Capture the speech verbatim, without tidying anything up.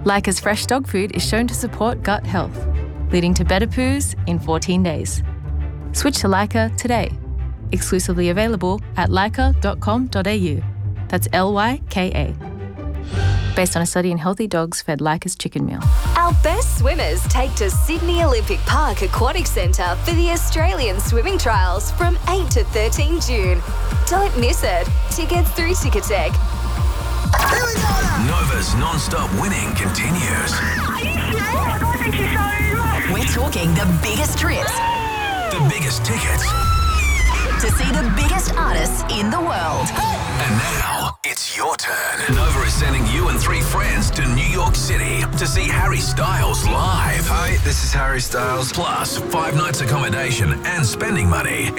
Leica's fresh dog food is shown to support gut health, leading to better poos in fourteen days. Switch to Leica today. Exclusively available at leica dot com dot a u. That's L Y K A. Based on a study in healthy dogs fed Leica's chicken meal. Our best swimmers take to Sydney Olympic Park Aquatic Centre for the Australian Swimming Trials from eight to thirteen June. Don't miss it. Tickets through Ticketek. Nova's non-stop winning continues. Are you serious? Oh, thank you so much. We're talking the biggest trips The biggest tickets. to see the biggest artists in the world. And now, it's your turn. Nova is sending you and three friends to New York City to see Harry Styles live. Hi, this is Harry Styles. Plus, five nights accommodation and spending money